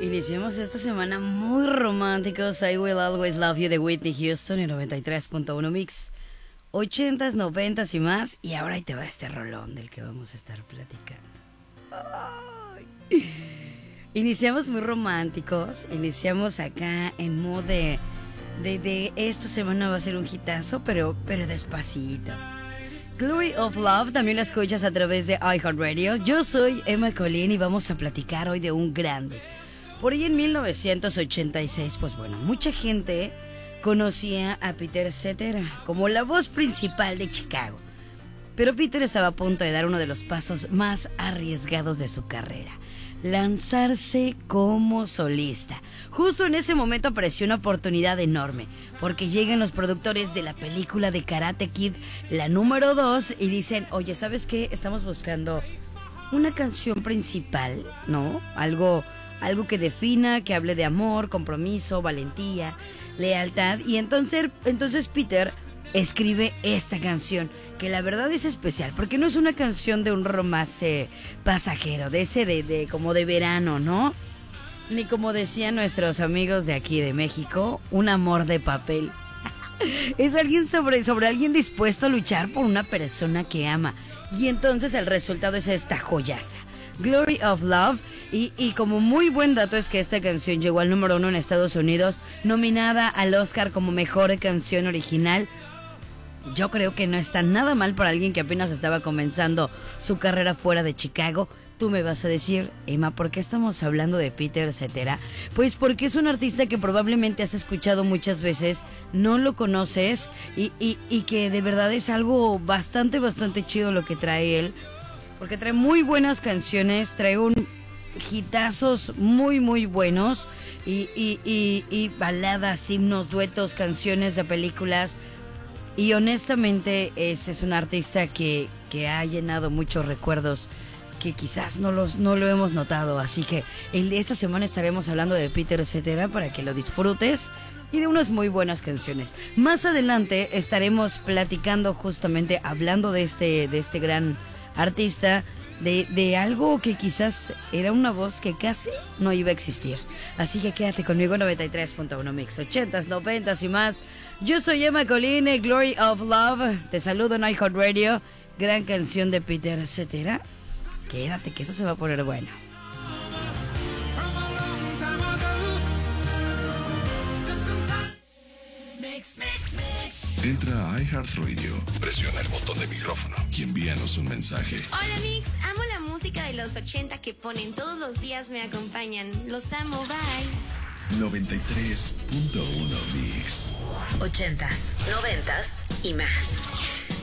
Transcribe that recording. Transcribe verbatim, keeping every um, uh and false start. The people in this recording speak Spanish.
Iniciamos esta semana muy románticos. I Will Always Love You de Whitney Houston en noventa y tres punto uno Mix. Ochentas, noventas y más. Y ahora ahí te va este rolón del que vamos a estar platicando. Ay. Iniciamos muy románticos. Iniciamos acá en modo de, de, de esta semana va a ser un hitazo, pero, pero despacito. Glory of Love también la escuchas a través de iHeartRadio. Yo soy Emma Colín y vamos a platicar hoy de un grande. Por ahí en mil novecientos ochenta y seis, pues bueno, mucha gente conocía a Peter Cetera como la voz principal de Chicago. Pero Peter estaba a punto de dar uno de los pasos más arriesgados de su carrera: lanzarse como solista. Justo en ese momento apareció una oportunidad enorme, porque llegan los productores de la película de Karate Kid, la número dos, y dicen: oye, ¿sabes qué? Estamos buscando una canción principal, ¿no? Algo, algo que defina, que hable de amor, compromiso, valentía, lealtad. Y entonces, entonces Peter escribe esta canción, que la verdad es especial, porque no es una canción de un romance pasajero, de ese de, de como de verano, ¿no? Ni como decían nuestros amigos de aquí de México, un amor de papel. Es alguien sobre, sobre alguien dispuesto a luchar por una persona que ama. Y entonces el resultado es esta joyaza, Glory of Love. Y, y como muy buen dato es que esta canción llegó al número uno en Estados Unidos, nominada al Oscar como mejor canción original. Yo creo que no está nada mal para alguien que apenas estaba comenzando su carrera fuera de Chicago. Tú me vas a decir: Emma, ¿por qué estamos hablando de Peter Cetera? Pues porque es un artista que probablemente has escuchado muchas veces, no lo conoces y, y, y que de verdad es algo bastante, bastante chido lo que trae él. Porque trae muy buenas canciones, trae un hitazos muy, muy buenos y, y, y, y baladas, himnos, duetos, canciones de películas. Y honestamente es, es un artista que, que ha llenado muchos recuerdos que quizás no, los, no lo hemos notado. Así que el, esta semana estaremos hablando de Peter Cetera para que lo disfrutes y de unas muy buenas canciones. Más adelante estaremos platicando, justamente hablando de este, de este gran artista, de, de algo que quizás era una voz que casi no iba a existir. Así que quédate conmigo en noventa y tres punto uno Mix, ochentas, noventas y más. Yo soy Emma Colline, Glory of Love. Te saludo en iHeartRadio. Gran canción de Peter Cetera. Quédate que eso se va a poner bueno. Entra a iHeartRadio, presiona el botón de micrófono y envíanos un mensaje. Hola Mix, amo la música de los ochenta que ponen todos los días, me acompañan. Los amo, bye. noventa y tres punto uno Mix. Ochentas, noventas y más.